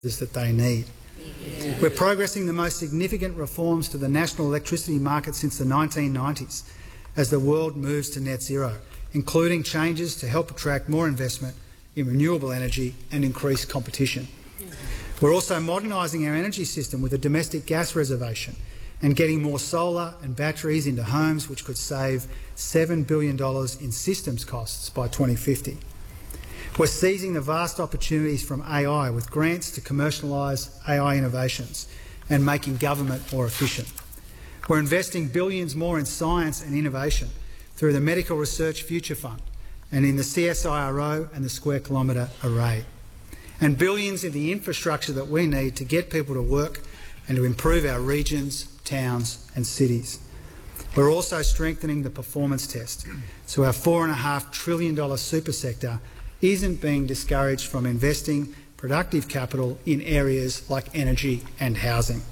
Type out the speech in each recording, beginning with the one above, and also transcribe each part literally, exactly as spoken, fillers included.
that they need. Yeah. We're progressing the most significant reforms to the national electricity market since the nineteen nineties as the world moves to net zero, including changes to help attract more investment in renewable energy and increase competition. We're also modernising our energy system with a domestic gas reservation and getting more solar and batteries into homes, which could save seven billion dollars in systems costs by twenty fifty. We're seizing the vast opportunities from A I with grants to commercialise A I innovations and making government more efficient. We're investing billions more in science and innovation through the Medical Research Future Fund and in the C S I R O and the Square Kilometre Array, and billions in the infrastructure that we need to get people to work and to improve our regions, towns and cities. We're also strengthening the performance test, so our four point five trillion dollars super sector isn't being discouraged from investing productive capital in areas like energy and housing.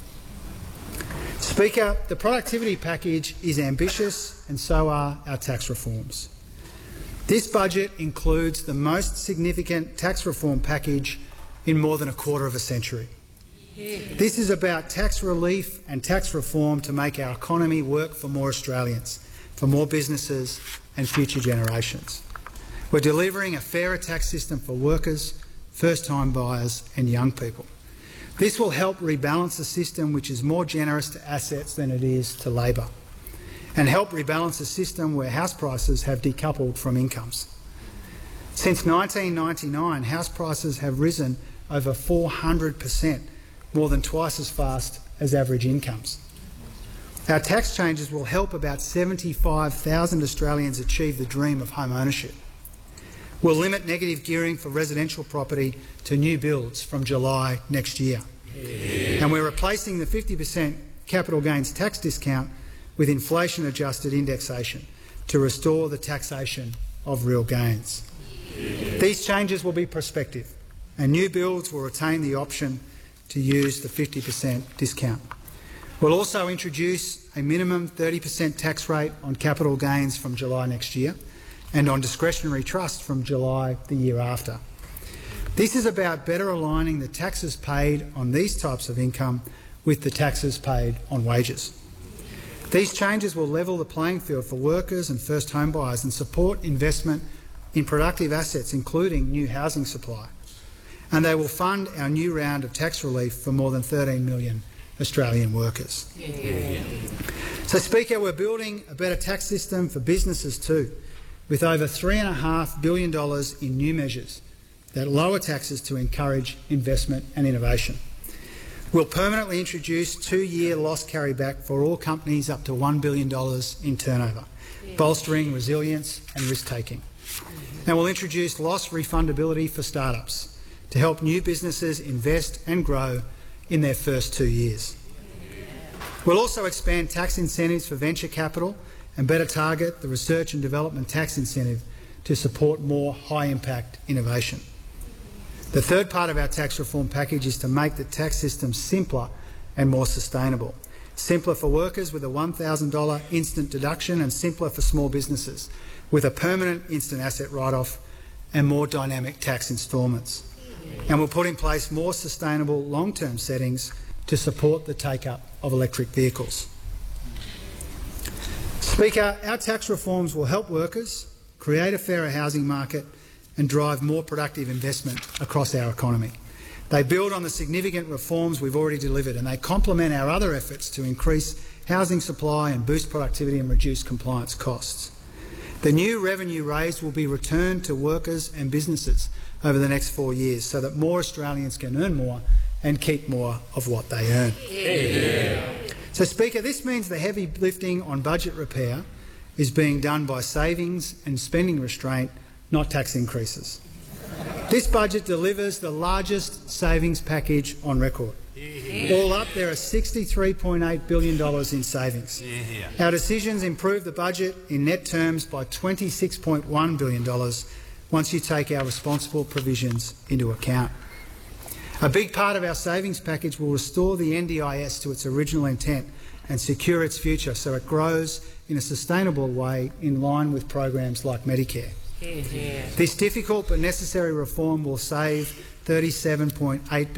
Speaker, the productivity package is ambitious and so are our tax reforms. This budget includes the most significant tax reform package in more than a quarter of a century. This is about tax relief and tax reform to make our economy work for more Australians, for more businesses and future generations. We're delivering a fairer tax system for workers, first-time buyers and young people. This will help rebalance the system, which is more generous to assets than it is to labour, and help rebalance a system where house prices have decoupled from incomes. Since nineteen ninety-nine, house prices have risen over four hundred per cent, more than twice as fast as average incomes. Our tax changes will help about seventy-five thousand Australians achieve the dream of home ownership. We'll limit negative gearing for residential property to new builds from July next year. Yeah. And we're replacing the fifty per cent capital gains tax discount with inflation-adjusted indexation to restore the taxation of real gains. Yeah. These changes will be prospective, and new builds will retain the option to use the fifty per cent discount. We'll also introduce a minimum thirty per cent tax rate on capital gains from July next year and on discretionary trust from July the year after. This is about better aligning the taxes paid on these types of income with the taxes paid on wages. These changes will level the playing field for workers and first home buyers and support investment in productive assets, including new housing supply. And they will fund our new round of tax relief for more than thirteen million Australian workers. Yeah. So, Speaker, we're building a better tax system for businesses too, with over three point five billion dollars in new measures that lower taxes to encourage investment and innovation. We'll permanently introduce two-year loss carryback for all companies up to one billion dollars in turnover, yeah. bolstering resilience and risk-taking. Mm-hmm. And we'll introduce loss refundability for startups to help new businesses invest and grow in their first two years. Yeah. We'll also expand tax incentives for venture capital and better target the research and development tax incentive to support more high-impact innovation. The third part of our tax reform package is to make the tax system simpler and more sustainable. Simpler for workers with a one thousand dollar instant deduction, and simpler for small businesses with a permanent instant asset write-off and more dynamic tax instalments. And we'll put in place more sustainable long-term settings to support the take-up of electric vehicles. Speaker, our tax reforms will help workers, create a fairer housing market and drive more productive investment across our economy. They build on the significant reforms we've already delivered, and they complement our other efforts to increase housing supply and boost productivity and reduce compliance costs. The new revenue raised will be returned to workers and businesses over the next four years so that more Australians can earn more and keep more of what they earn. Yeah. So, Speaker, this means the heavy lifting on budget repair is being done by savings and spending restraint, not tax increases. This budget delivers the largest savings package on record. Yeah. All up, there are sixty-three point eight billion dollars in savings. Yeah. Our decisions improve the budget in net terms by twenty-six point one billion dollars once you take our responsible provisions into account. A big part of our savings package will restore the N D I S to its original intent and secure its future so it grows in a sustainable way in line with programs like Medicare. Yeah. This difficult but necessary reform will save thirty-seven point eight billion dollars